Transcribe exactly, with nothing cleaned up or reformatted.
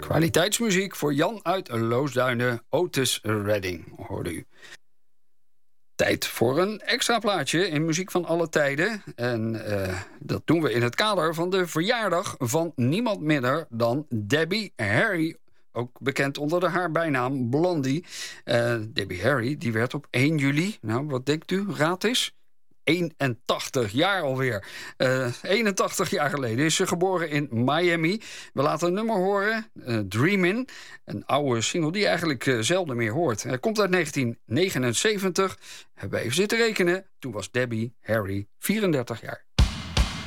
Kwaliteitsmuziek voor Jan uit Loosduinen, Otis Redding, hoorde u. Tijd voor een extra plaatje in muziek van alle tijden. En uh, dat doen we in het kader van de verjaardag van niemand minder dan Debbie Harry. Ook bekend onder de haar bijnaam Blondie. Uh, Debbie Harry die werd op één juli, nou wat denkt u, raad eens? eenentachtig jaar alweer. Uh, eenentachtig jaar geleden is ze geboren in Miami. We laten een nummer horen, uh, Dreamin'. Een oude single die je eigenlijk uh, zelden meer hoort. Hij komt uit negentien negenenzeventig. Hebben we even zitten rekenen. Toen was Debbie Harry vierendertig jaar.